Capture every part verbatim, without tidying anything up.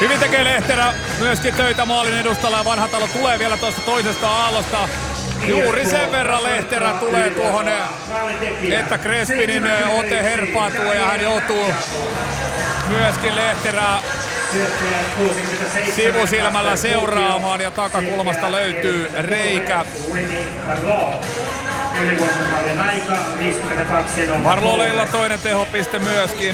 Hyvin tekee Lehterä myöskin töitä maalin edustalla ja Vanhatalo tulee vielä tuosta toisesta aallosta. Juuri sen verran Lehterä tulee tuohon, että Crespinin ote herpaantuu ja hän joutuu myöskin Lehterää sivusilmällä seuraamaan ja takakulmasta löytyy reikä. Marloleilla toinen tehopiste myöskin.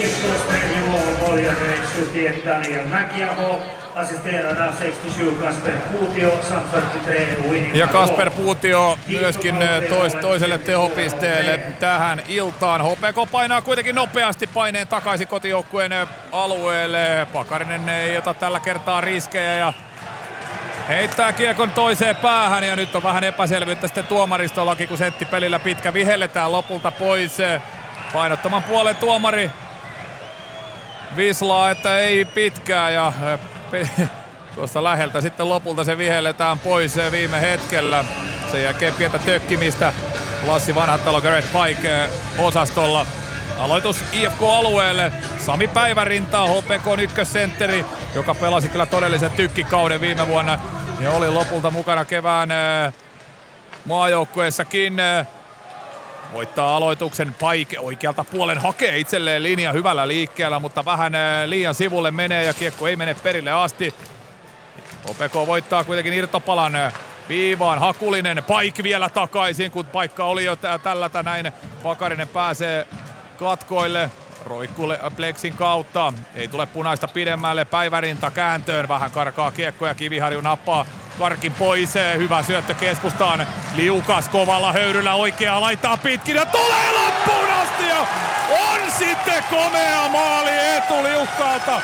Ja Kasper Puutio myöskin tois, toiselle tehopisteelle tähän iltaan. H P K painaa kuitenkin nopeasti paineen takaisin kotijoukkueen alueelle. Pakarinen ei ota tällä kertaa riskejä ja heittää kiekon toiseen päähän ja nyt on vähän epäselvyyttä sitten tuomaristollakin, kun senttipelillä pitkä vihelletään lopulta pois. Painottoman puolen tuomari vislaa, että ei pitkää ja tuosta läheltä sitten lopulta se vihelletään pois viime hetkellä. Sen jälkeen pientä tökkimistä Lassi Vanhatalo Garrett Pike osastolla. Aloitus I F K-alueelle. Sami Päivärinta, H P K:n ykkössentteri, joka pelasi kyllä todellisen tykkikauden viime vuonna ja oli lopulta mukana kevään maajoukkueessakin. Voittaa aloituksen. Pike oikealta puolen hakee itselleen linja hyvällä liikkeellä, mutta vähän liian sivulle menee ja kiekko ei mene perille asti. H P K voittaa kuitenkin irtopalan viivaan. Hakulinen, Pike vielä takaisin, kun paikka oli jo tällätä näin. Pakarinen pääsee katkoille. Roikkulle Plexin kautta. Ei tule punaista pidemmälle. Päivärinta kääntöön. Vähän karkaa kiekko ja Kiviharju nappaa karkin pois. Hyvä syöttö keskustaan. Liukas kovalla höyryllä oikeaa laittaa pitkin ja tulee loppuun asti. Ja on sitten komea maali Eetu Liukkaalta.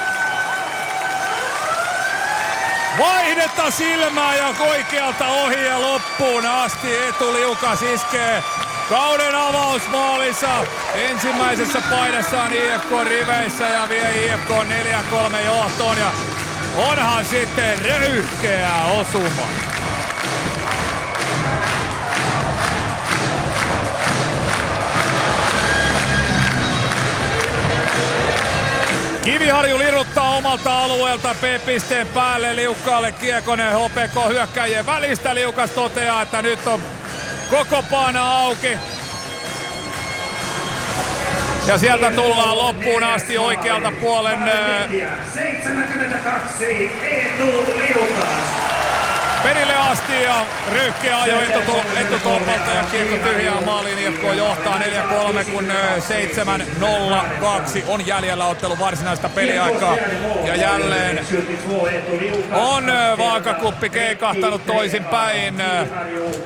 Vaihdetta silmää ja oikealta ohi ja loppuun asti Eetu Liukas iskee kauden avausmaalissa ensimmäisessä paidessaan I F K-riveissä ja vie I F K neljä kolme johtoon ja onhan sitten röyhkeä osuma. Kiviharju liruttaa omalta alueelta P-pisteen päälle Liukkaalle kiekonen H P K hyökkäjien välistä. Liukas toteaa, että nyt on koko paana auki. Ja sieltä tullaan loppuun asti oikealta puolen. Perille asti ja röyhkeä ajo etutolpalta ja kiekko tyhjään maaliin. I F K johtaa neljä kolme, kun seitsemän nolla kaksi on jäljellä ottelun varsinaista peliaikaa. Ja jälleen on vaakakuppi keikahtanut toisinpäin.